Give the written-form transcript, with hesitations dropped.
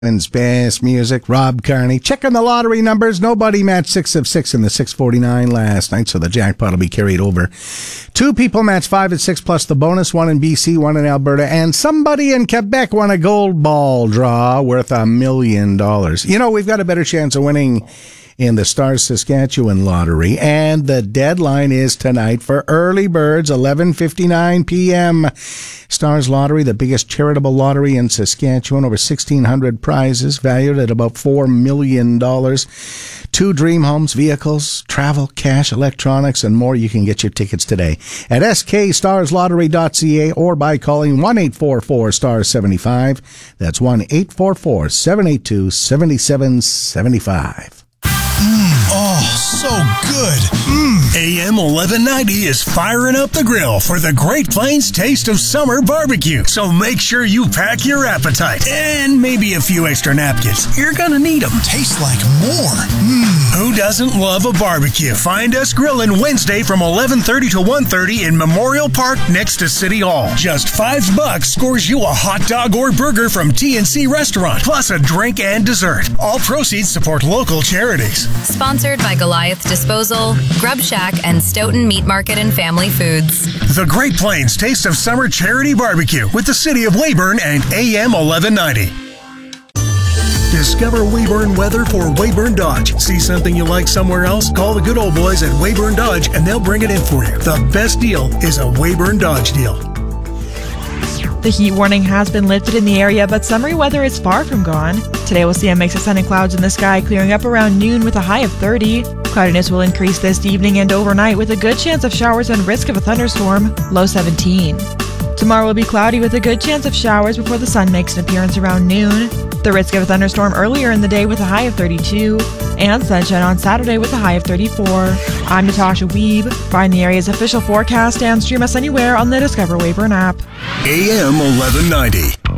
Wins Best Music, Rob Carney. Checking the lottery numbers. Nobody matched 6 of 6 in the 649 last night, so the jackpot will be carried over. 2 people matched 5 at 6 plus the bonus, 1 in BC, 1 in Alberta, and somebody in Quebec won a gold ball draw worth $1 million. You know, we've got a better chance of winning in the Stars Saskatchewan lottery, and the deadline is tonight for early birds, 11:59 p.m. Stars Lottery, the biggest charitable lottery in Saskatchewan, over 1,600 prizes valued at about $4 million. 2 dream homes, vehicles, travel, cash, electronics, and more. You can get your tickets today at skstars.lottery.ca or by calling 1-844-STARS-75. That's 1-844-782-7775. Oh, so good. AM 1190 is firing up the grill for the Great Plains Taste of Summer Barbecue. So make sure you pack your appetite and maybe a few extra napkins. You're gonna need them. Tastes like more. Who doesn't love a barbecue? Find us grilling Wednesday from 11:30 to 1:30 in Memorial Park next to City Hall. Just $5 scores you a hot dog or burger from T&C Restaurant, plus a drink and dessert. All proceeds support local charities. Sponsored by Goliath Disposal, Grub Shack, and Stoughton Meat Market and Family Foods. The Great Plains Taste of Summer Charity Barbecue with the City of Weyburn and AM 1190. Discover Weyburn weather for Weyburn Dodge. See something you like somewhere else? Call the good old boys at Weyburn Dodge and they'll bring it in for you. The best deal is a Weyburn Dodge deal. The heat warning has been lifted in the area, but summery weather is far from gone. Today we'll see a mix of sun and clouds in the sky, clearing up around noon with a high of 30. Cloudiness will increase this evening and overnight with a good chance of showers and risk of a thunderstorm, low 17. Tomorrow will be cloudy with a good chance of showers before the sun makes an appearance around noon. The risk of a thunderstorm earlier in the day with a high of 32. And sunshine on Saturday with a high of 34. I'm Natasha Weeb. Find the area's official forecast and stream us anywhere on the Discover Weyburn app. AM 1190.